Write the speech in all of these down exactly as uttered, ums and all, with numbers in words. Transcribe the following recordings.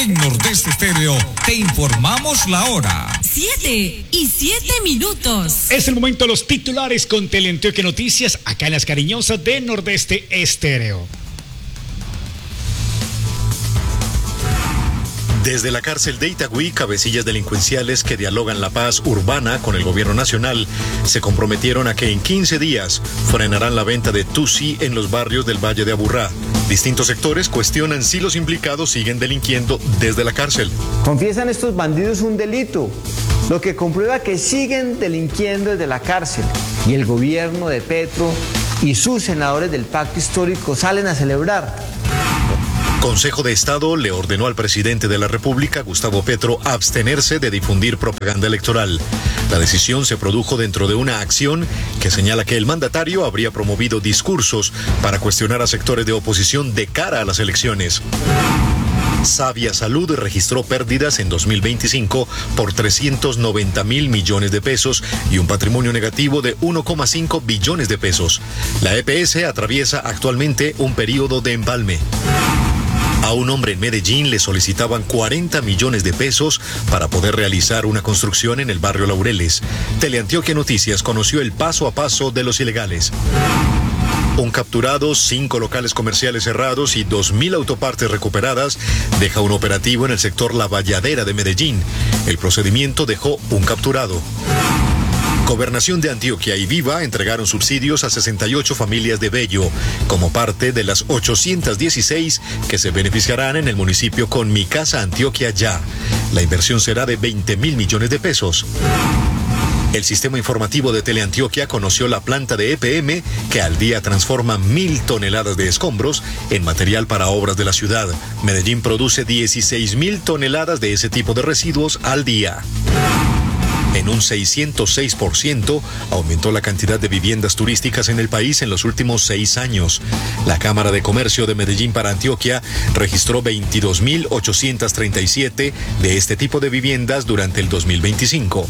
En Nordeste Estéreo te informamos la hora. Siete y siete minutos. Es el momento de los titulares con Teleantioquia Noticias, acá en las cariñosas de Nordeste Estéreo. Desde la cárcel de Itagüí, cabecillas delincuenciales que dialogan la paz urbana con el gobierno nacional se comprometieron a que en quince días frenarán la venta de Tusi en los barrios del Valle de Aburrá. Distintos sectores cuestionan si los implicados siguen delinquiendo desde la cárcel. Confiesan estos bandidos un delito, lo que comprueba que siguen delinquiendo desde la cárcel. Y el gobierno de Petro y sus senadores del pacto histórico salen a celebrar. Consejo de Estado le ordenó al presidente de la República, Gustavo Petro, abstenerse de difundir propaganda electoral. La decisión se produjo dentro de una acción que señala que el mandatario habría promovido discursos para cuestionar a sectores de oposición de cara a las elecciones. Sabia Salud registró pérdidas en dos mil veinticinco por trescientos noventa mil millones de pesos y un patrimonio negativo de uno coma cinco billones de pesos. La E P S atraviesa actualmente un periodo de empalme. A un hombre en Medellín le solicitaban cuarenta millones de pesos para poder realizar una construcción en el barrio Laureles. Teleantioquia Noticias conoció el paso a paso de los ilegales. Un capturado, cinco locales comerciales cerrados y dos mil autopartes recuperadas deja un operativo en el sector La Valladera de Medellín. El procedimiento dejó un capturado. Gobernación de Antioquia y Viva entregaron subsidios a sesenta y ocho familias de Bello, como parte de las ochocientas dieciséis que se beneficiarán en el municipio con Mi Casa Antioquia Ya. La inversión será de veinte mil millones de pesos. El sistema informativo de Teleantioquia conoció la planta de E P M que al día transforma mil toneladas de escombros en material para obras de la ciudad. Medellín produce dieciséis mil toneladas de ese tipo de residuos al día. En un seiscientos seis por ciento aumentó la cantidad de viviendas turísticas en el país en los últimos seis años. La Cámara de Comercio de Medellín para Antioquia registró veintidós mil ochocientos treinta y siete de este tipo de viviendas durante el dos mil veinticinco.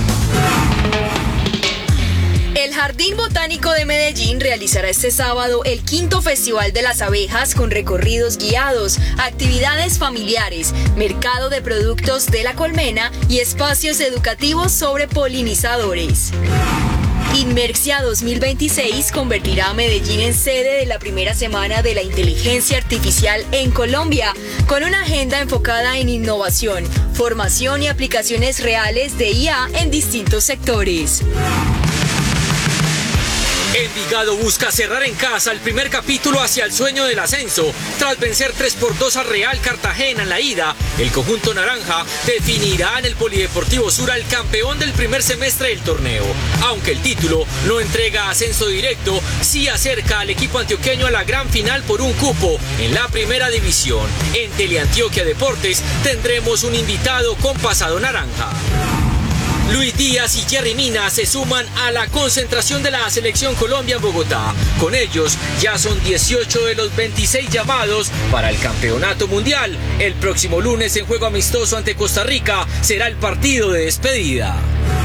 El Jardín Botánico de Medellín realizará este sábado el quinto Festival de las Abejas con recorridos guiados, actividades familiares, mercado de productos de la colmena y espacios educativos sobre polinizadores. Inmerxia dos mil veintiséis convertirá a Medellín en sede de la primera semana de la inteligencia artificial en Colombia, con una agenda enfocada en innovación, formación y aplicaciones reales de I A en distintos sectores. Envigado busca cerrar en casa el primer capítulo hacia el sueño del ascenso. Tras vencer tres por dos a Real Cartagena en la ida, el conjunto naranja definirá en el Polideportivo Sur al campeón del primer semestre del torneo. Aunque el título no entrega ascenso directo, sí acerca al equipo antioqueño a la gran final por un cupo en la primera división. En Teleantioquia Deportes tendremos un invitado con pasado naranja. Luis Díaz y Jerry Mina se suman a la concentración de la Selección Colombia en Bogotá. Con ellos ya son dieciocho de los veintiséis llamados para el Campeonato Mundial. El próximo lunes en juego amistoso ante Costa Rica será el partido de despedida.